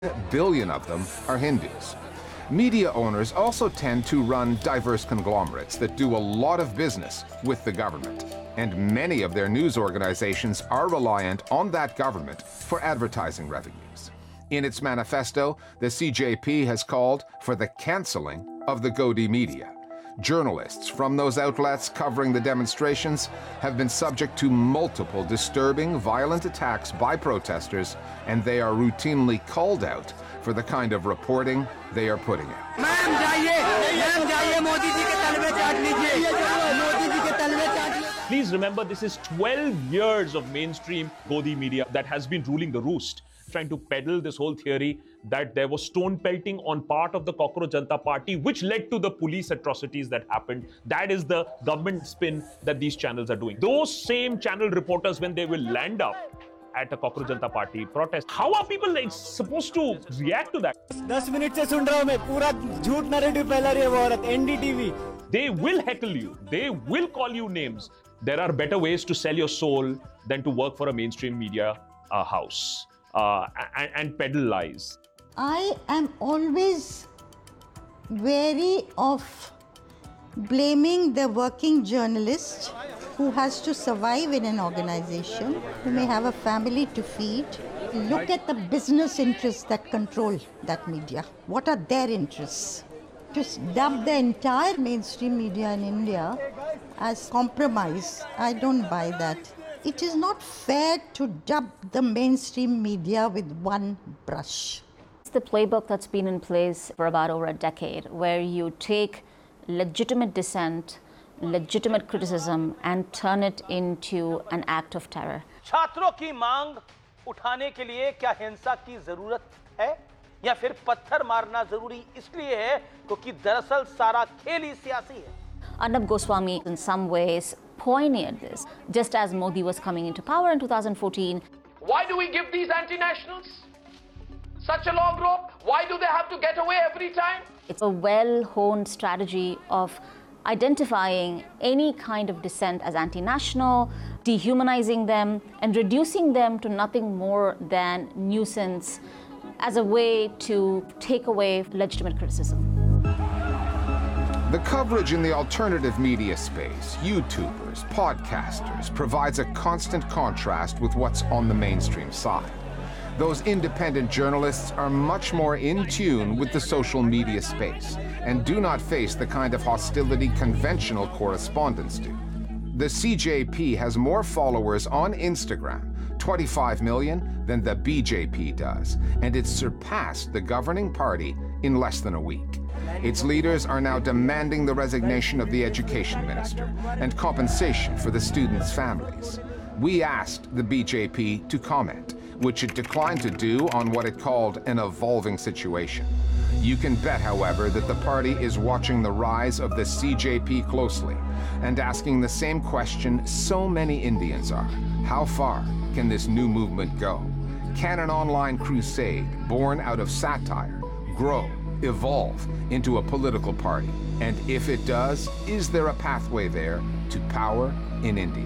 billion of them are Hindus. Media owners also tend to run diverse conglomerates that do a lot of business with the government, and many of their news organizations are reliant on that government for advertising revenues. In its manifesto, the CJP has called for the cancelling of the Gaudiya media. Journalists from those outlets covering the demonstrations have been subject to multiple disturbing, violent attacks by protesters, and they are routinely called out for the kind of reporting they are putting out. Please remember, this is 12 years of mainstream Gaudiya media that has been ruling the roost, trying to peddle this whole theory that there was stone pelting on part of the Cockroach Janata Party, which led to the police atrocities that happened. That is the government spin that these channels are doing. Those same channel reporters, when they will land up at a Cockroach Janata Party protest, how are people supposed to react to that? 10 minutes से सुन रहा हूँ मैं पूरा झूठ narrative फैला रही है वो औरत NDTV. They will heckle you. They will call you names. There are better ways to sell your soul than to work for a mainstream media house and peddle lies. I am always wary of blaming the working journalist who has to survive in an organization, who may have a family to feed. Look at the business interests that control that media. What are their interests? To dub the entire mainstream media in India as compromise, I don't buy that. It is not fair to dub the mainstream media with one brush. It's the playbook that's been in place for about over a decade, where you take legitimate dissent, legitimate criticism, and turn it into an act of terror. छात्रों की मांग उठाने के लिए क्या हिंसा की जरूरत है या फिर पत्थर मारना जरूरी इसलिए है क्योंकि दरअसल सारा खेल ही सियासी है. Arnab Goswami in some ways pioneered this, just as Modi was coming into power in 2014. Why do we give these anti-nationals such a long rope? Why do they have to get away every time? It's a well-honed strategy of identifying any kind of dissent as anti-national, dehumanizing them, and reducing them to nothing more than nuisance as a way to take away legitimate criticism. The coverage in the alternative media space, YouTubers, podcasters, provides a constant contrast with what's on the mainstream side. Those independent journalists are much more in tune with the social media space and do not face the kind of hostility conventional correspondents do. The CJP has more followers on Instagram, 25 million, than the BJP does, and it surpassed the governing party in less than a week. Its leaders are now demanding the resignation of the education minister and compensation for the students' families. We asked the BJP to comment, which it declined to do on what it called an evolving situation. You can bet, however, that the party is watching the rise of the CJP closely and asking the same question so many Indians are. How far can this new movement go? Can an online crusade born out of satire grow, evolve into a political party? And if it does, is there a pathway there to power in India?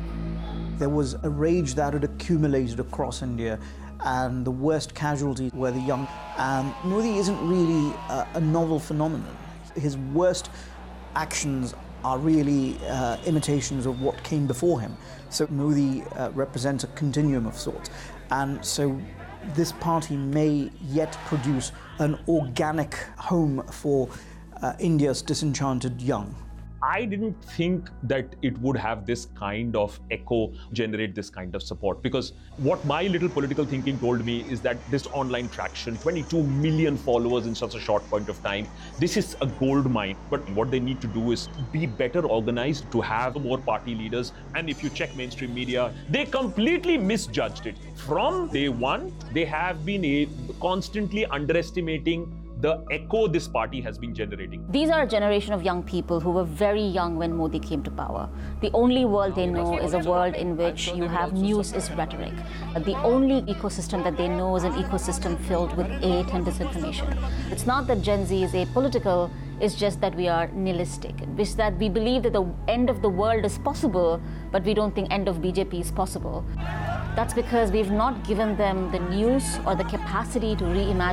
There was a rage that had accumulated across India, and the worst casualties were the young. And Modi isn't really a novel phenomenon. His worst actions are really imitations of what came before him. So Modi represents a continuum of sorts. And so this party may yet produce an organic home for India's disenchanted young. I didn't think that it would have this kind of echo, generate this kind of support, because what my little political thinking told me is that this online traction, 22 million followers in such a short point of time, this is a gold mine. But what they need to do is be better organized, to have more party leaders. And if you check mainstream media, they completely misjudged it. From day one, they have been constantly underestimating the echo this party has been generating. These are a generation of young people who were very young when Modi came to power. The only world they know is a world in which you have news is rhetoric. The only ecosystem that they know is an ecosystem filled with hate and disinformation. It's not that Gen Z is apolitical, it's just that we are nihilistic. It's that we believe that the end of the world is possible, but we don't think end of BJP is possible. That's because we've not given them the news or the capacity to reimagine